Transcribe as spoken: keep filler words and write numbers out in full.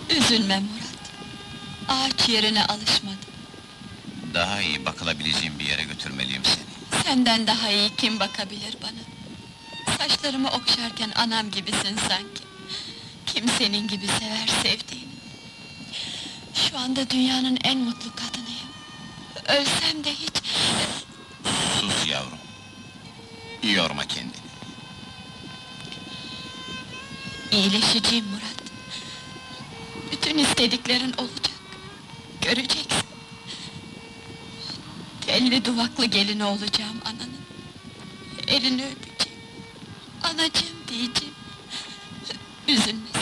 Üzülme Murat. Ağaç yerine alışmadı. Daha iyi bakılabileceğim bir yere götürmeliyim seni. Senden daha iyi kim bakabilir bana? Saçlarımı okşarken anam gibisin sanki. Kim senin gibi sever sevdiğini? Şu anda dünyanın en mutlu kadınıyım. Ölsem de hiç... Sus yavrum. Yorma kendini. İyileşeceğim Murat. Bütün istediklerin olacak. Göreceksin. Telli duvaklı gelini olacağım ananın. Elini öpeceğim. Anacığım diyeceğim. Üzülme